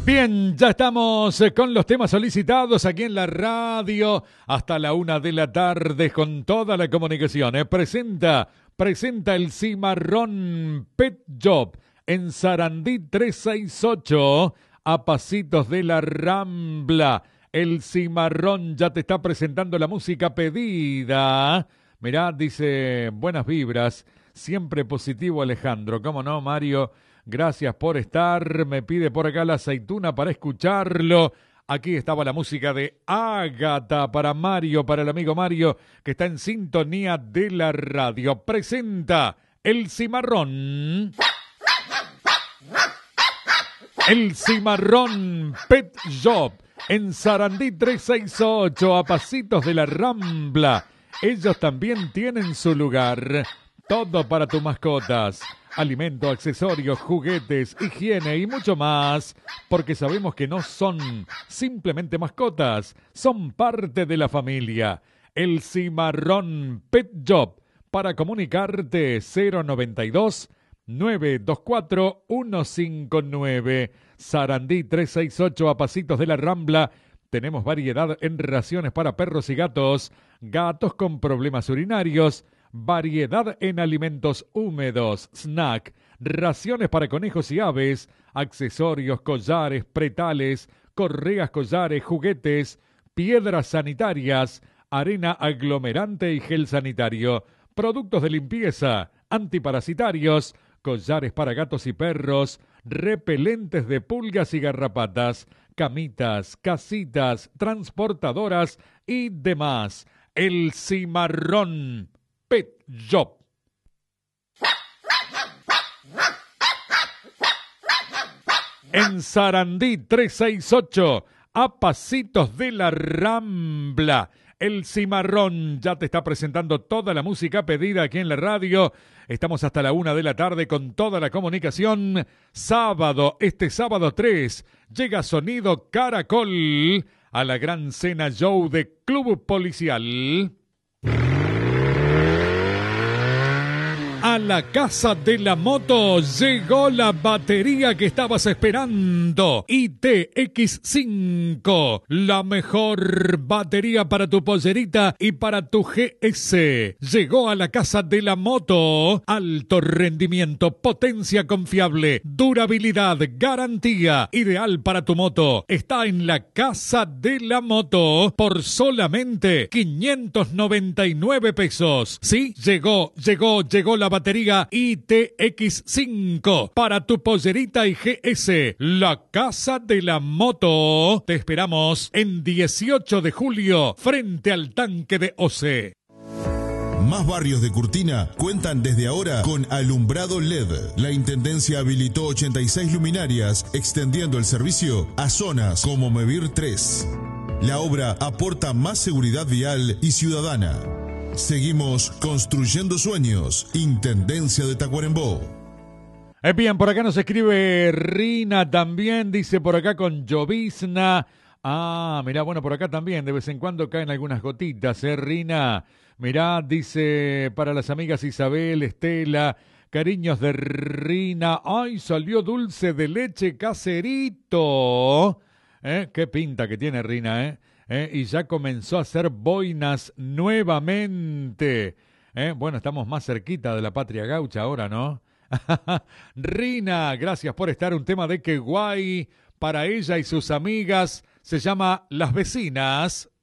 Bien, ya estamos con los temas solicitados aquí en la radio hasta la 1 de la tarde con toda la comunicación. Presenta el Cimarrón Pet Shop en Sarandí 368 a pasitos de la Rambla. El Cimarrón ya te está presentando la música pedida. Mirá, dice, buenas vibras, siempre positivo Alejandro. ¿Cómo no, Mario? Gracias por estar. Me pide por acá la aceituna para escucharlo. Aquí estaba la música de Ágata para Mario, para el amigo Mario, que está en sintonía de la radio. Presenta el Cimarrón. El Cimarrón Pet Shop en Sarandí 368 a pasitos de la Rambla. Ellos también tienen su lugar. Todo para tus mascotas. Alimento, accesorios, juguetes, higiene y mucho más. Porque sabemos que no son simplemente mascotas, son parte de la familia. El Cimarrón Pet Shop. Para comunicarte 092-924-159. Sarandí 368 a pasitos de la Rambla. Tenemos variedad en raciones para perros y gatos. Gatos con problemas urinarios. Variedad en alimentos húmedos, snack, raciones para conejos y aves, accesorios, collares, pretales, correas, collares, juguetes, piedras sanitarias, arena aglomerante y gel sanitario, productos de limpieza, antiparasitarios, collares para gatos y perros, repelentes de pulgas y garrapatas, camitas, casitas, transportadoras y demás. El Cimarrón Pet Shop. En Sarandí 368, a pasitos de la Rambla. El Cimarrón ya te está presentando toda la música pedida aquí en la radio. Estamos hasta la 1 de la tarde con toda la comunicación. Este sábado 3, llega Sonido Caracol a la gran cena show de Club Policial. A la casa de la moto llegó la batería que estabas esperando. ITX5, la mejor batería para tu pollerita y para tu GS. Llegó a la casa de la moto. Alto rendimiento, potencia confiable, durabilidad, garantía, ideal para tu moto. Está en la casa de la moto por solamente 599 pesos. Sí, llegó la batería ITX5 para tu pollerita y GS. La casa de la moto. Te esperamos en 18 de julio frente al tanque de OCE. Más barrios de Curtina cuentan desde ahora con alumbrado LED. La Intendencia habilitó 86 luminarias, extendiendo el servicio a zonas como Mevir 3. La obra aporta más seguridad vial y ciudadana. Seguimos construyendo sueños. Intendencia de Tacuarembó. Bien, por acá nos escribe Rina también, dice por acá con llovizna. Mirá, bueno, por acá también de vez en cuando caen algunas gotitas, Rina. Mirá, dice para las amigas Isabel, Estela, cariños de Rina. ¡Ay, salió dulce de leche caserito! Qué pinta que tiene Rina, y ya comenzó a hacer boinas nuevamente. Bueno, estamos más cerquita de la patria gaucha ahora, ¿no? Rina, gracias por estar. Un tema de Qué Guay para ella y sus amigas. Se llama Las Vecinas.